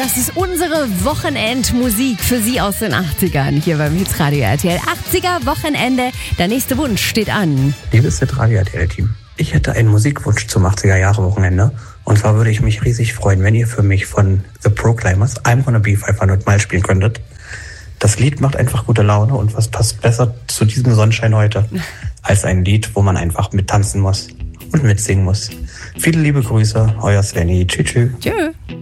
Das ist unsere Wochenendmusik für Sie aus den 80ern hier beim Hitradio RTL. 80er Wochenende. Der nächste Wunsch steht an. Liebes Hitradio RTL-Team, ich hätte einen Musikwunsch zum 80er-Jahre-Wochenende. Und zwar würde ich mich riesig freuen, wenn ihr für mich von The Proclaimers I'm Gonna Be 500 Miles spielen könntet. Das Lied macht einfach gute Laune und was passt besser zu diesem Sonnenschein heute als ein Lied, wo man einfach mittanzen muss und mitsingen muss. Viele liebe Grüße, euer Svenny. Tschüss. Tschö.